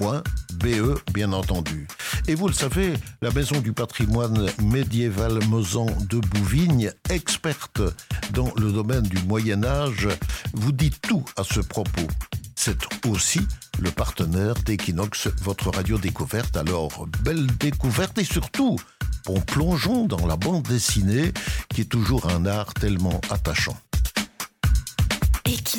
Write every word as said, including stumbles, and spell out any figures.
point b e, bien entendu. Et vous le savez, la Maison du patrimoine médiéval Mozan de Bouvignes, experte dans le domaine du Moyen-Âge, vous dit tout à ce propos. C'est aussi le partenaire d'Equinox, votre radio découverte. Alors, belle découverte et surtout, on plongeons dans la bande dessinée qui est toujours un art tellement attachant.